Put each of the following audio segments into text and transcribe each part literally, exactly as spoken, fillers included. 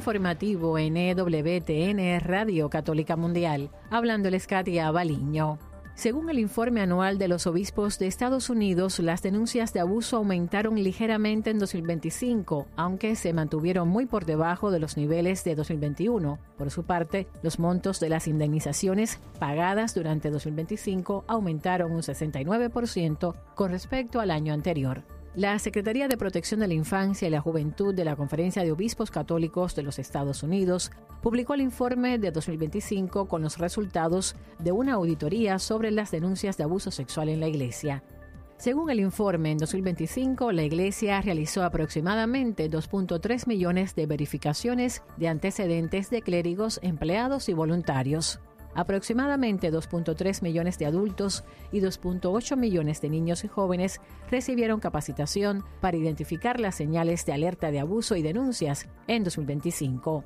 informativo en E W T N Radio Católica Mundial. Hablándoles Katia Baliño. Según el informe anual de los obispos de Estados Unidos, las denuncias de abuso aumentaron ligeramente en dos mil veinticinco, aunque se mantuvieron muy por debajo de los niveles de dos mil veintiuno. Por su parte, los montos de las indemnizaciones pagadas durante dos mil veinticinco aumentaron un sesenta y nueve por ciento con respecto al año anterior. La Secretaría de Protección de la Infancia y la Juventud de la Conferencia de Obispos Católicos de los Estados Unidos publicó el informe de dos mil veinticinco con los resultados de una auditoría sobre las denuncias de abuso sexual en la Iglesia. Según el informe, en dos mil veinticinco, la Iglesia realizó aproximadamente dos punto tres millones de verificaciones de antecedentes de clérigos, empleados y voluntarios. Aproximadamente dos punto tres millones de adultos y dos punto ocho millones de niños y jóvenes recibieron capacitación para identificar las señales de alerta de abuso y denuncias en dos mil veinticinco.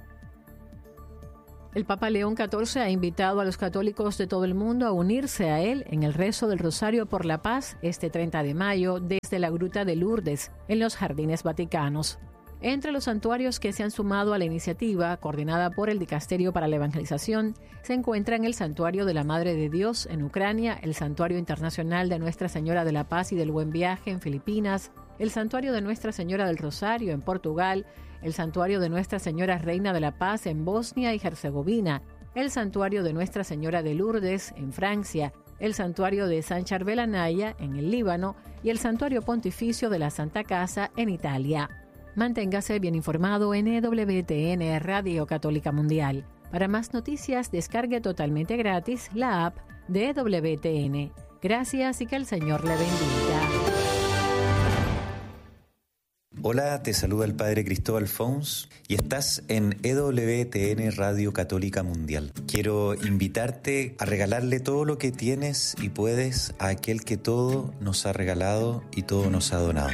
El Papa León catorce ha invitado a los católicos de todo el mundo a unirse a él en el rezo del Rosario por la Paz este treinta de mayo desde la Gruta de Lourdes, en los Jardines Vaticanos. Entre los santuarios que se han sumado a la iniciativa, coordinada por el Dicasterio para la Evangelización, se encuentran el Santuario de la Madre de Dios en Ucrania, el Santuario Internacional de Nuestra Señora de la Paz y del Buen Viaje en Filipinas, el Santuario de Nuestra Señora del Rosario en Portugal, el Santuario de Nuestra Señora Reina de la Paz en Bosnia y Herzegovina, el Santuario de Nuestra Señora de Lourdes en Francia, el Santuario de San Charbel Anaya en el Líbano y el Santuario Pontificio de la Santa Casa en Italia. Manténgase bien informado en E W T N Radio Católica Mundial. Para más noticias, descargue totalmente gratis la app de E W T N. Gracias y que el Señor le bendiga. Hola, te saluda el Padre Cristóbal Fons y estás en E W T N Radio Católica Mundial. Quiero invitarte a regalarle todo lo que tienes y puedes a aquel que todo nos ha regalado y todo nos ha donado.